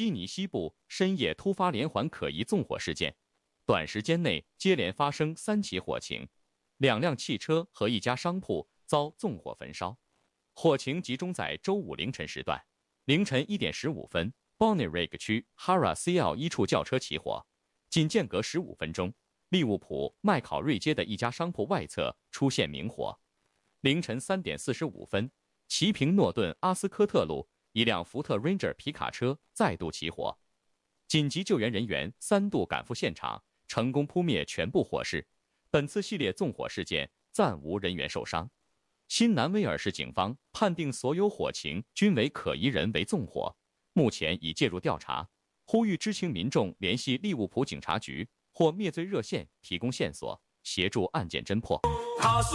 悉尼西部深夜突发连环可疑纵火事件，短时间内接连发生3起火情，2辆汽车和一家商铺遭纵火焚烧。火情集中在周五凌晨时段，凌晨1点15分 ，Bonnyrigg 区 Hara CL 一处轿车起火，仅间隔15分钟，利物浦麦考瑞街的一家商铺外侧出现明火。凌晨3点45分，齐平诺顿阿斯科特路一辆福特 Ranger 皮卡车再度起火，紧急救援人员3度赶赴现场，成功扑灭全部火势。本次系列纵火事件暂无人员受伤。新南威尔士警方判定所有火情均为可疑人为纵火，目前已介入调查，呼吁知情民众联系利物浦警察局或灭罪热线提供线索，协助案件侦破。